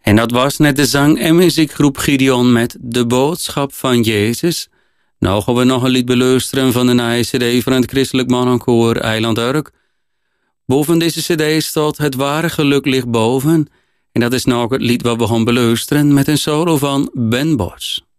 En dat was net de zang- en muziekgroep Gideon met De Boodschap van Jezus. Nou gaan we nog een lied beluisteren van de nieuwe cd van het christelijk mannenkoor Eiland Urk. Boven deze cd staat Het ware geluk ligt boven. En dat is nog het lied wat we gaan beluisteren met een solo van Ben Bos.